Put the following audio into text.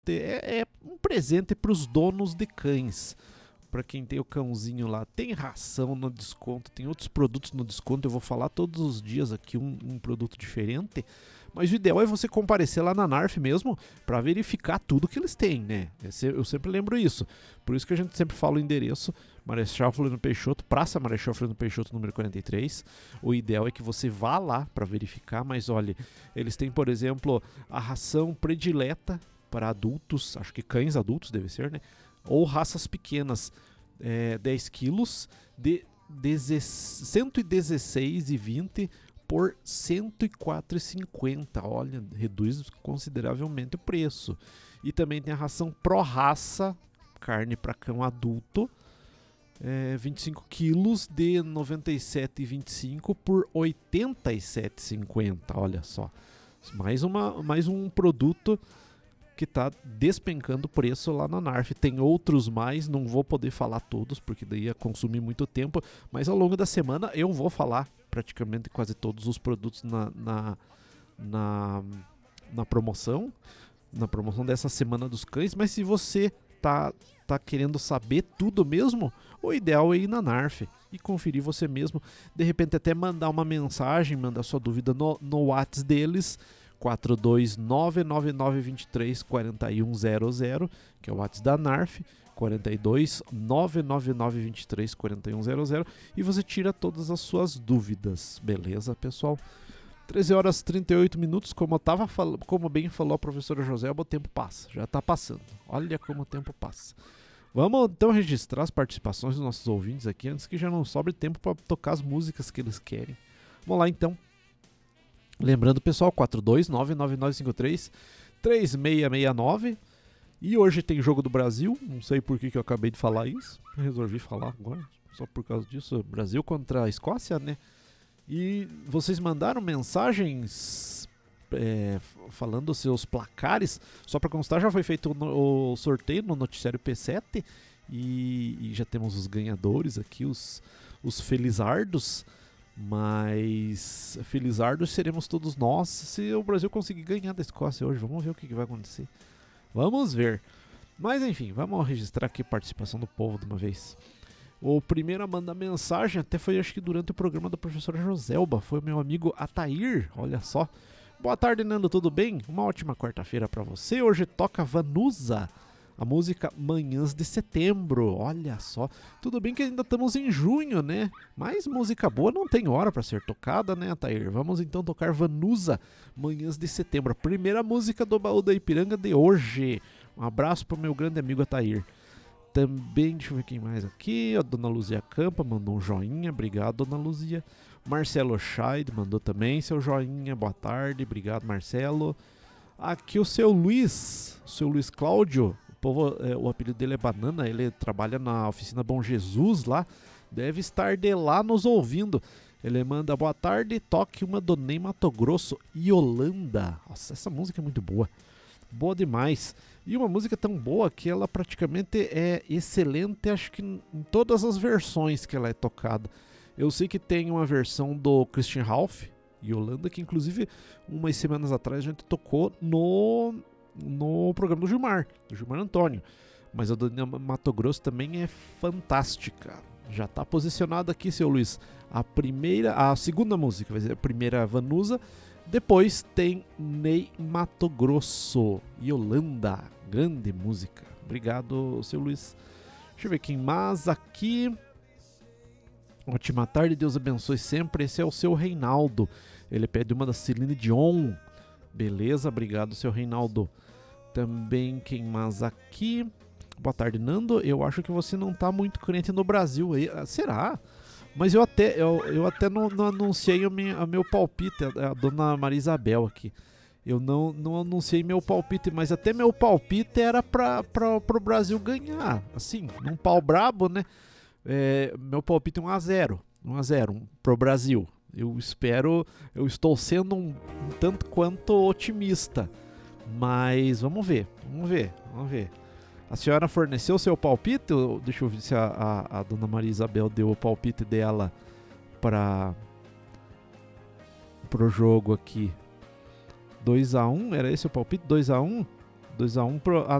é um presente para os donos de cães. Para quem tem o cãozinho lá, tem ração no desconto, tem outros produtos no desconto. Eu vou falar todos os dias aqui um produto diferente. Mas o ideal é você comparecer lá na NARF mesmo para verificar tudo que eles têm, né? Eu sempre lembro isso. Por isso que a gente sempre fala o endereço: Marechal Floriano Peixoto, Praça Marechal Floriano Peixoto, número 43. O ideal é que você vá lá para verificar, mas olha, eles têm, por exemplo, a ração predileta para adultos, acho que cães adultos deve ser, né? Ou raças pequenas, 10 quilos de 116,20 por 104,50. Olha, reduz consideravelmente o preço. E também tem a ração Pro Raça, carne para cão adulto, 25 quilos de 97,25 por 87,50. Olha só, mais um produto que está despencando o preço lá na NARF. Tem outros mais, não vou poder falar todos, porque daí ia consumir muito tempo, mas ao longo da semana eu vou falar praticamente quase todos os produtos na promoção dessa Semana dos Cães. Mas se você tá querendo saber tudo mesmo, o ideal é ir na NARF e conferir você mesmo, de repente até mandar uma mensagem, mandar sua dúvida no WhatsApp deles, 42999234100, que é o WhatsApp da NARF, 42999234100, e você tira todas as suas dúvidas, beleza, pessoal? 13 horas e 38 minutos, como bem falou a professora Joselba, o tempo passa, já está passando, olha como o tempo passa. Vamos então registrar as participações dos nossos ouvintes aqui, antes que já não sobre tempo para tocar as músicas que eles querem. Vamos lá então. Lembrando, pessoal, 42999533669. E hoje tem Jogo do Brasil. Não sei por que eu acabei de falar isso. Resolvi falar agora, só por causa disso. Brasil contra a Escócia, né? E vocês mandaram mensagens falando seus placares. Só para constar, já foi feito o sorteio no Noticiário P7. E já temos os ganhadores aqui, os felizardos. Mas felizardos seremos todos nós se o Brasil conseguir ganhar da Escócia hoje. Vamos ver o que vai acontecer. Vamos ver. Mas enfim, vamos registrar aqui a participação do povo de uma vez. O primeiro a mandar mensagem até foi, acho que durante o programa da professora Joselba, foi o meu amigo Atair. Olha só. Boa tarde, Nando, tudo bem? Uma ótima quarta-feira para você. Hoje toca Vanusa, a música Manhãs de Setembro. Olha só, tudo bem que ainda estamos em junho, né? Mas música boa não tem hora para ser tocada, né, Atair? Vamos então tocar Vanusa, Manhãs de Setembro, a primeira música do Baú da Ipiranga de hoje. Um abraço pro meu grande amigo Atair. Também, deixa eu ver quem mais aqui. A Dona Luzia Campa mandou um joinha, obrigado, Dona Luzia. Marcelo Scheid mandou também seu joinha, boa tarde, obrigado, Marcelo. Aqui o seu Luiz Cláudio. O apelido dele é Banana, ele trabalha na oficina Bom Jesus lá, deve estar de lá nos ouvindo. Ele manda boa tarde, toque uma do Ney Matogrosso, Yolanda. Nossa, essa música é muito boa, boa demais. E uma música tão boa que ela praticamente é excelente, acho que em todas as versões que ela é tocada. Eu sei que tem uma versão do Christian Ralph, Yolanda, que inclusive umas semanas atrás a gente tocou no programa do Gilmar Antônio. Mas a do Mato Grosso também é fantástica. Já está posicionada aqui, seu Luiz. A segunda música, vai ser a primeira Vanusa. Depois tem Ney Mato Grosso, Yolanda, grande música. Obrigado, seu Luiz. Deixa eu ver quem mais aqui. Ótima tarde, Deus abençoe sempre. Esse é o seu Reinaldo. Ele pede uma da Celine Dion. Beleza, obrigado, seu Reinaldo. Também quem mais aqui? Boa tarde, Nando. Eu acho que você não tá muito crente no Brasil. Será? Mas eu até não anunciei o meu palpite, a dona Maria Isabel aqui. Eu não anunciei meu palpite, mas até meu palpite era pro Brasil ganhar. Assim, num pau brabo, né? Meu palpite é 1-0 pro Brasil. Eu estou sendo um tanto quanto otimista, mas vamos ver. A senhora forneceu seu palpite? Deixa eu ver se a dona Maria Isabel deu o palpite dela pro jogo aqui. 2-1, era esse o palpite? 2-1? 2-1 pro...